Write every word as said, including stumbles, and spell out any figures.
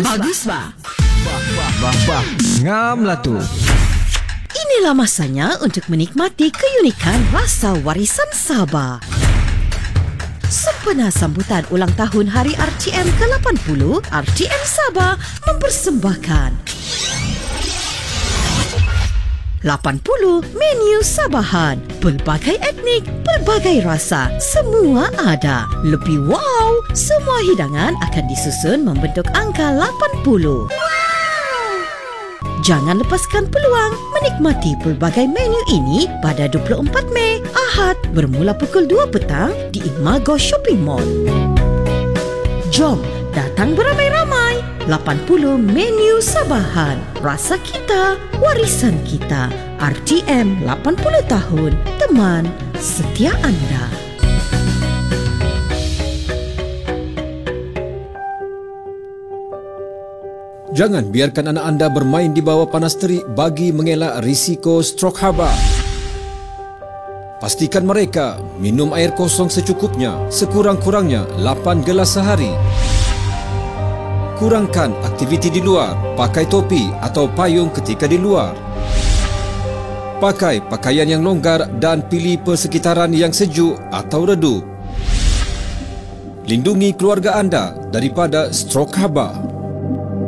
Bagus ba? Bah, bah, bah, bah. Ngam lah tu. Inilah masanya untuk menikmati keunikan rasa warisan Sabah. Sempena sambutan ulang tahun Hari R T M ke lapan puluh, R T M Sabah mempersembahkan lapan puluh menu Sabahan. Pelbagai etnik, pelbagai rasa, semua ada. Lebih wow, semua hidangan akan disusun membentuk angka lapan puluh. Jangan lepaskan peluang menikmati pelbagai menu ini pada dua puluh empat Mei, Ahad, bermula pukul dua petang di Imago Shopping Mall. Jom datang beramai-ramai. lapan puluh menu Sabahan. Rasa kita, warisan kita. R T M lapan puluh tahun, teman setia anda. Jangan biarkan anak anda bermain di bawah panas terik bagi mengelak risiko strok haba. Pastikan mereka minum air kosong secukupnya, sekurang-kurangnya lapan gelas sehari. Kurangkan aktiviti di luar, pakai topi atau payung ketika di luar. Pakai pakaian yang longgar dan pilih persekitaran yang sejuk atau redup. Lindungi keluarga anda daripada strok haba.